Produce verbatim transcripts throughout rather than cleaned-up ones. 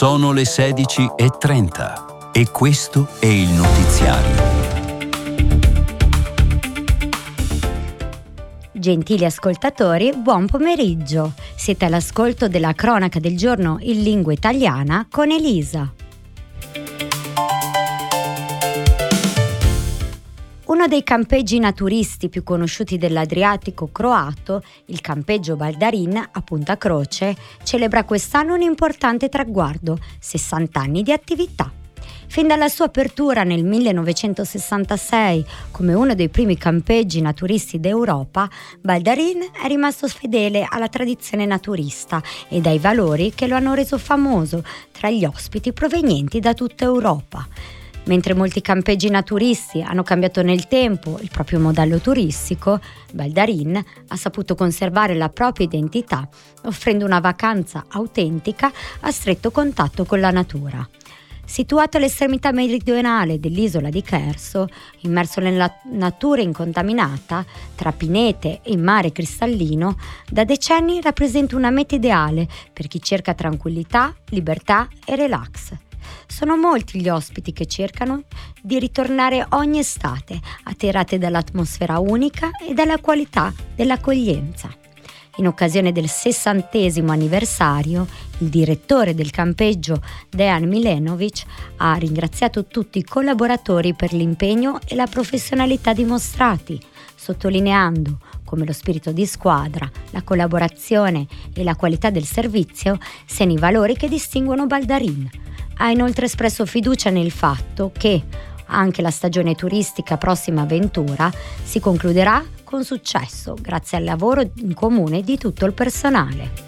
Sono le sedici e trenta e questo è il notiziario. Gentili ascoltatori, buon pomeriggio. Siete all'ascolto della cronaca del giorno in lingua italiana con Elisa. Uno dei campeggi naturisti più conosciuti dell'Adriatico croato, il campeggio Baldarin a Punta Croce, celebra quest'anno un importante traguardo, sessanta anni di attività. Fin dalla sua apertura nel millenovecentosessantasei come uno dei primi campeggi naturisti d'Europa, Baldarin è rimasto fedele alla tradizione naturista e ai valori che lo hanno reso famoso tra gli ospiti provenienti da tutta Europa. Mentre molti campeggi naturisti hanno cambiato nel tempo il proprio modello turistico, Baldarin ha saputo conservare la propria identità, offrendo una vacanza autentica a stretto contatto con la natura. Situato all'estremità meridionale dell'isola di Cherso, immerso nella natura incontaminata, tra pinete e mare cristallino, da decenni rappresenta una meta ideale per chi cerca tranquillità, libertà e relax. Sono molti gli ospiti che cercano di ritornare ogni estate, attirati dall'atmosfera unica e dalla qualità dell'accoglienza. In occasione del sessantesimo anniversario, il direttore del campeggio Dejan Milenovic ha ringraziato tutti i collaboratori per l'impegno e la professionalità dimostrati, sottolineando come lo spirito di squadra, la collaborazione e la qualità del servizio siano i valori che distinguono Baldarin. Ha inoltre espresso fiducia nel fatto che anche la stagione turistica prossima avventura si concluderà con successo grazie al lavoro in comune di tutto il personale.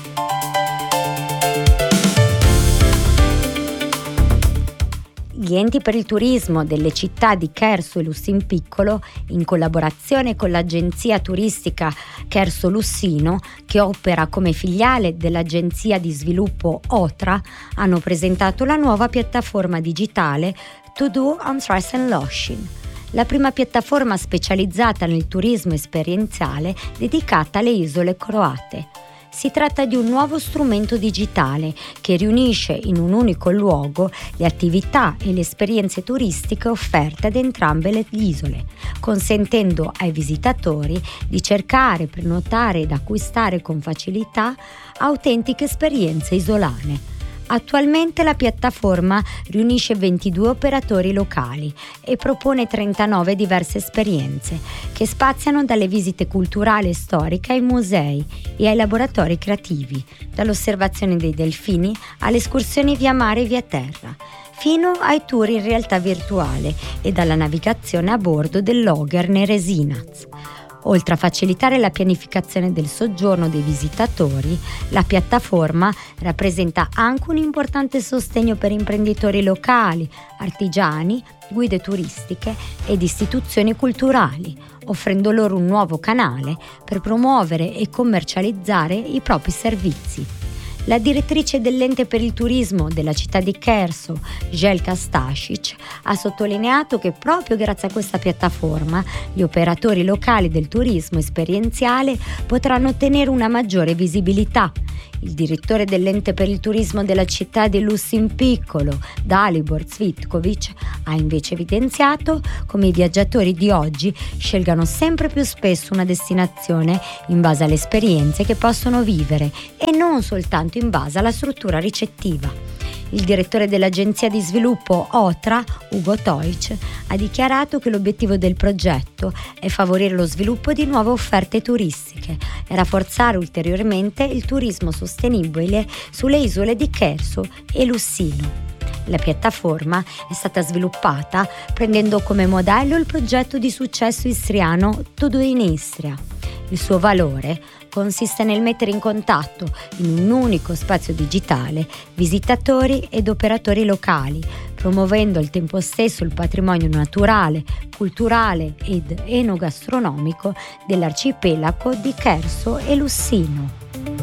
Gli enti per il turismo delle città di Cherso e Lussin Piccolo, in collaborazione con l'agenzia turistica Cherso Lussino, che opera come filiale dell'agenzia di sviluppo Otra, hanno presentato la nuova piattaforma digitale To Do on Stress and Loshin, la prima piattaforma specializzata nel turismo esperienziale dedicata alle isole croate. Si tratta di un nuovo strumento digitale che riunisce in un unico luogo le attività e le esperienze turistiche offerte ad entrambe le isole, consentendo ai visitatori di cercare, prenotare ed acquistare con facilità autentiche esperienze isolane. Attualmente la piattaforma riunisce ventidue operatori locali e propone trentanove diverse esperienze che spaziano dalle visite culturali e storiche ai musei e ai laboratori creativi, dall'osservazione dei delfini alle escursioni via mare e via terra, fino ai tour in realtà virtuale e dalla navigazione a bordo dell'Ogher Neresinaz. Oltre a facilitare la pianificazione del soggiorno dei visitatori, la piattaforma rappresenta anche un importante sostegno per imprenditori locali, artigiani, guide turistiche ed istituzioni culturali, offrendo loro un nuovo canale per promuovere e commercializzare i propri servizi. La direttrice dell'ente per il turismo della città di Cherso, Željka Stasic, ha sottolineato che proprio grazie a questa piattaforma gli operatori locali del turismo esperienziale potranno ottenere una maggiore visibilità. Il direttore dell'ente per il turismo della città di Lussin Piccolo, Dalibor Cvitkovic, ha invece evidenziato come i viaggiatori di oggi scelgano sempre più spesso una destinazione in base alle esperienze che possono vivere e non soltanto in base alla struttura ricettiva. Il direttore dell'agenzia di sviluppo Otra, Ugo Toic, ha dichiarato che l'obiettivo del progetto è favorire lo sviluppo di nuove offerte turistiche e rafforzare ulteriormente il turismo sostenibile sulle isole di Cherso e Lussino. La piattaforma è stata sviluppata prendendo come modello il progetto di successo istriano To Do in Istria. Il suo valore consiste nel mettere in contatto in un unico spazio digitale visitatori ed operatori locali, promuovendo al tempo stesso il patrimonio naturale, culturale ed enogastronomico dell'arcipelago di Cherso e Lussino.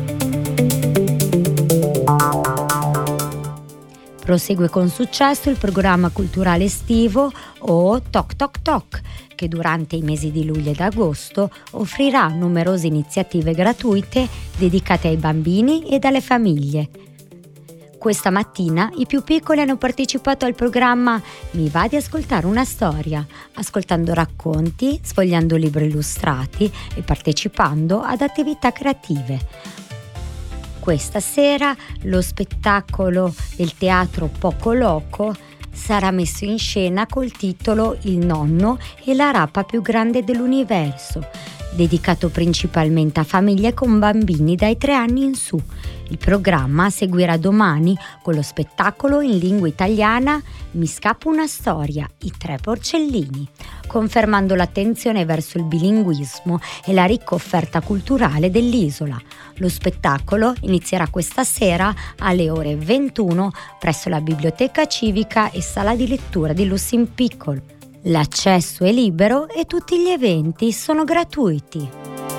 Prosegue con successo il programma culturale estivo o Tok Tok Tok, che durante i mesi di luglio ed agosto offrirà numerose iniziative gratuite dedicate ai bambini ed alle famiglie. Questa mattina i più piccoli hanno partecipato al programma Mi va di ascoltare una storia, ascoltando racconti, sfogliando libri illustrati e partecipando ad attività creative. Questa sera lo spettacolo del teatro Poco Loco sarà messo in scena col titolo Il nonno e la rapa più grande dell'universo, dedicato principalmente a famiglie con bambini dai tre anni in su. Il programma seguirà domani con lo spettacolo in lingua italiana Mi scappa una storia, i tre porcellini, confermando l'attenzione verso il bilinguismo e la ricca offerta culturale dell'isola. Lo spettacolo inizierà questa sera alle ore ventuno presso la Biblioteca Civica e Sala di Lettura di Lussinpiccolo. L'accesso è libero e tutti gli eventi sono gratuiti.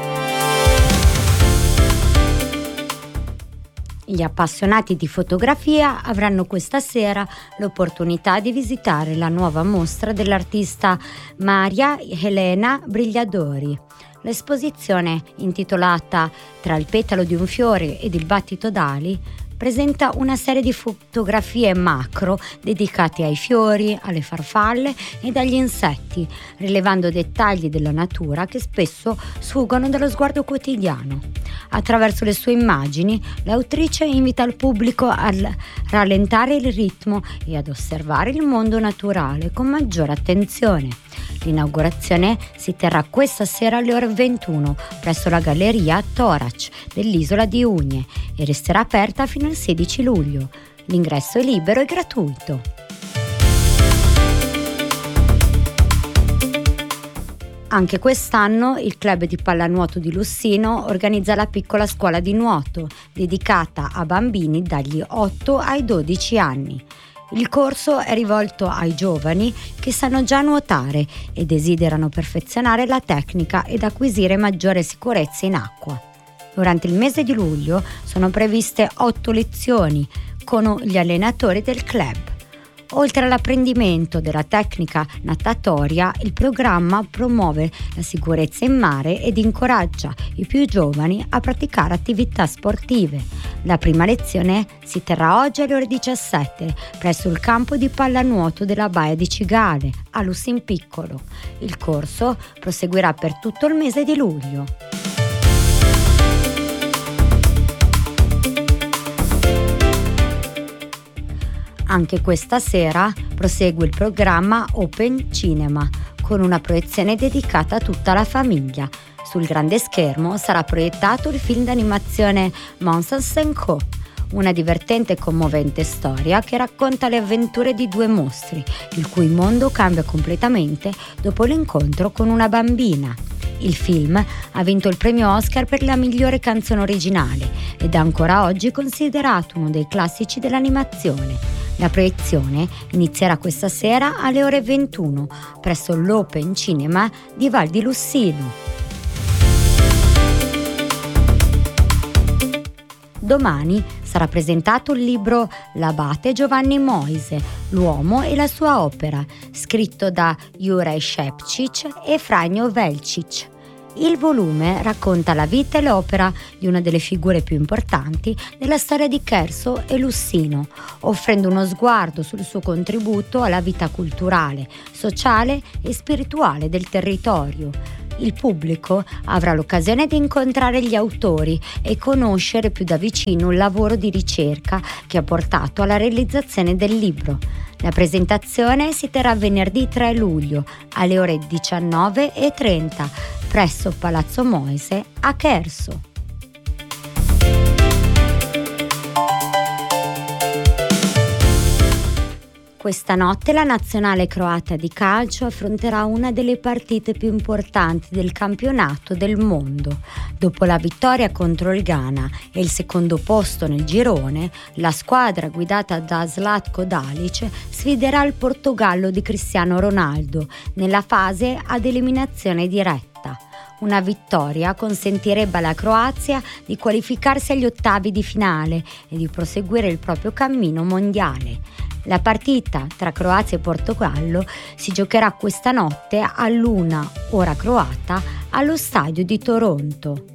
Gli appassionati di fotografia avranno questa sera l'opportunità di visitare la nuova mostra dell'artista Maria Elena Brigliadori. L'esposizione, intitolata Tra il petalo di un fiore ed il battito d'ali, presenta una serie di fotografie macro dedicate ai fiori, alle farfalle ed agli insetti, rilevando dettagli della natura che spesso sfuggono dallo sguardo quotidiano. Attraverso le sue immagini, l'autrice invita il pubblico a rallentare il ritmo e ad osservare il mondo naturale con maggiore attenzione. L'inaugurazione si terrà questa sera alle ore ventuno presso la Galleria Torac dell'isola di Ugne e resterà aperta fino al sedici luglio. L'ingresso è libero e gratuito. Anche quest'anno il club di pallanuoto di Lussino organizza la piccola scuola di nuoto dedicata a bambini dagli otto ai dodici anni. Il corso è rivolto ai giovani che sanno già nuotare e desiderano perfezionare la tecnica ed acquisire maggiore sicurezza in acqua. Durante il mese di luglio sono previste otto lezioni con gli allenatori del club. Oltre all'apprendimento della tecnica natatoria, il programma promuove la sicurezza in mare ed incoraggia i più giovani a praticare attività sportive. La prima lezione si terrà oggi alle ore diciassette presso il campo di pallanuoto della Baia di Cigale, a Lussinpiccolo. Il corso proseguirà per tutto il mese di luglio. Anche questa sera prosegue il programma Open Cinema, con una proiezione dedicata a tutta la famiglia. Sul grande schermo sarà proiettato il film d'animazione Monsters and Co., una divertente e commovente storia che racconta le avventure di due mostri, il cui mondo cambia completamente dopo l'incontro con una bambina. Il film ha vinto il premio Oscar per la migliore canzone originale ed è ancora oggi considerato uno dei classici dell'animazione. La proiezione inizierà questa sera alle ore ventuno presso l'Open Cinema di Val di Lussino. Domani sarà presentato il libro L'abate Giovanni Moise, l'uomo e la sua opera, scritto da Juraj Šepčić e Franjo Velčić. Il volume racconta la vita e l'opera di una delle figure più importanti della storia di Cherso e Lussino, offrendo uno sguardo sul suo contributo alla vita culturale, sociale e spirituale del territorio. Il pubblico avrà l'occasione di incontrare gli autori e conoscere più da vicino il lavoro di ricerca che ha portato alla realizzazione del libro. La presentazione si terrà venerdì tre luglio alle ore diciannove e trenta presso Palazzo Moise a Cherso. Questa notte la nazionale croata di calcio affronterà una delle partite più importanti del campionato del mondo. Dopo la vittoria contro il Ghana e il secondo posto nel girone, la squadra guidata da Zlatko Dalic sfiderà il Portogallo di Cristiano Ronaldo nella fase ad eliminazione diretta. Una vittoria consentirebbe alla Croazia di qualificarsi agli ottavi di finale e di proseguire il proprio cammino mondiale. La partita tra Croazia e Portogallo si giocherà questa notte all'una ora croata allo stadio di Toronto.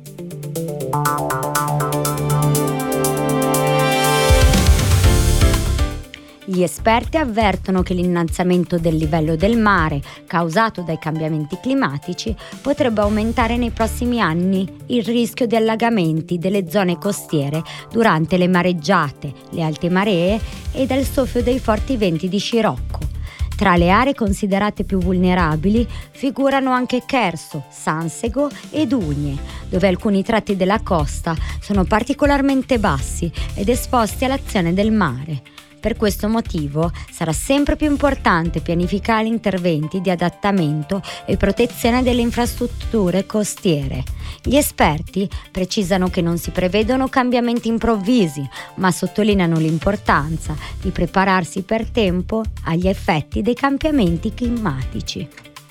Gli esperti avvertono che l'innalzamento del livello del mare, causato dai cambiamenti climatici, potrebbe aumentare nei prossimi anni il rischio di allagamenti delle zone costiere durante le mareggiate, le alte maree e dal soffio dei forti venti di scirocco. Tra le aree considerate più vulnerabili figurano anche Cherso, Sansego ed Ugne, dove alcuni tratti della costa sono particolarmente bassi ed esposti all'azione del mare. Per questo motivo sarà sempre più importante pianificare interventi di adattamento e protezione delle infrastrutture costiere. Gli esperti precisano che non si prevedono cambiamenti improvvisi, ma sottolineano l'importanza di prepararsi per tempo agli effetti dei cambiamenti climatici.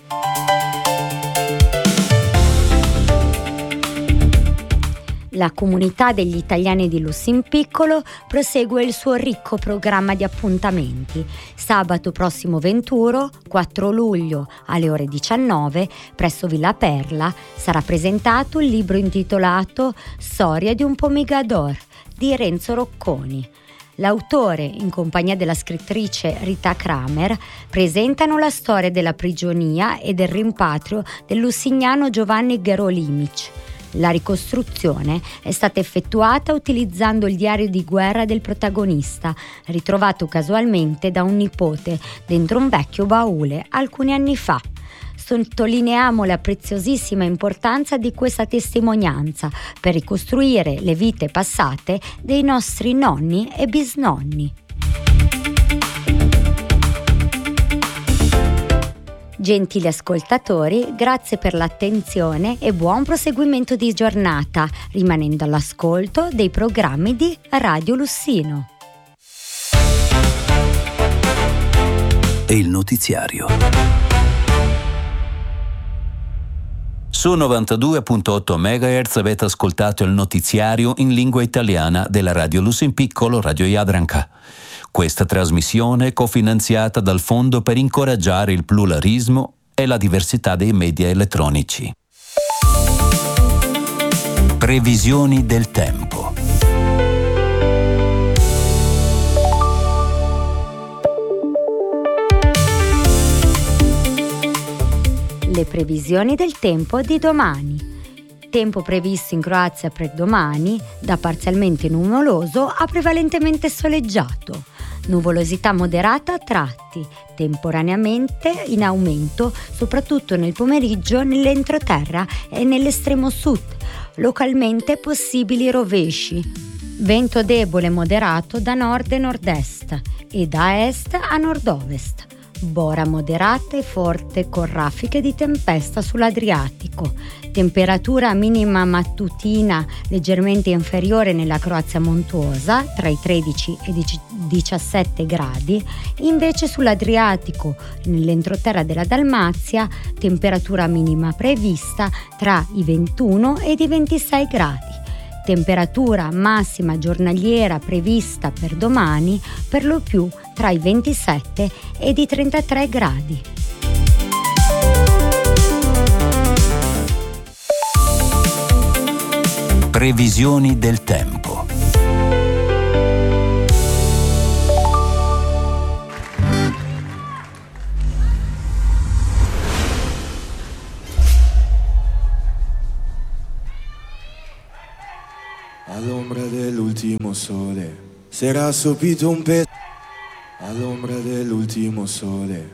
La comunità degli italiani di Lussempiccolo prosegue il suo ricco programma di appuntamenti. Sabato prossimo venturo, quattro luglio alle ore diciannove, presso Villa Perla, sarà presentato il libro intitolato Storia di un Pomigador di Renzo Rocconi. L'autore, in compagnia della scrittrice Rita Kramer, presentano la storia della prigionia e del rimpatrio del lusignano Giovanni Gerolimic. La ricostruzione è stata effettuata utilizzando il diario di guerra del protagonista, ritrovato casualmente da un nipote dentro un vecchio baule alcuni anni fa. Sottolineiamo la preziosissima importanza di questa testimonianza per ricostruire le vite passate dei nostri nonni e bisnonni. Gentili ascoltatori, grazie per l'attenzione e buon proseguimento di giornata, rimanendo all'ascolto dei programmi di Radio Lussino. E il notiziario. Su novantadue virgola otto megahertz avete ascoltato il notiziario in lingua italiana della Radio Lussempiccolo Radio Jadranka. Questa trasmissione è cofinanziata dal Fondo per incoraggiare il pluralismo e la diversità dei media elettronici. Previsioni del tempo. Le previsioni del tempo di domani. Tempo previsto in Croazia per domani, da parzialmente nuvoloso a prevalentemente soleggiato. Nuvolosità moderata a tratti, temporaneamente in aumento, soprattutto nel pomeriggio nell'entroterra e nell'estremo sud. Localmente possibili rovesci. Vento debole moderato da nord e nord-est e da est a nord-ovest. Bora moderata e forte con raffiche di tempesta sull'Adriatico. Temperatura minima mattutina leggermente inferiore nella Croazia montuosa, tra i tredici e i diciassette gradi. Invece sull'Adriatico, nell'entroterra della Dalmazia, temperatura minima prevista tra i ventuno ed i ventisei gradi. Temperatura massima giornaliera prevista per domani per lo più tra i ventisette ed i trentatré gradi. Previsioni del tempo. All'ombra dell'ultimo sole s'era assopito un pezzo. All'ombra dell'ultimo sole